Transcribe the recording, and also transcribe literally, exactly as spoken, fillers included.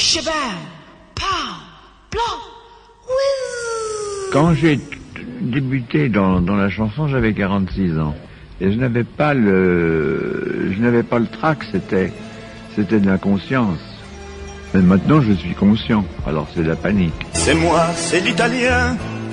Shabam, pow, blanc, whiz. Quand j'ai débuté dans, dans la chanson, j'avais quarante-six ans. Et je n'avais pas le, je n'avais pas le trac, c'était, c'était de l'inconscience. Mais maintenant, je suis conscient. Alors c'est la panique. C'est moi, c'est l'italien,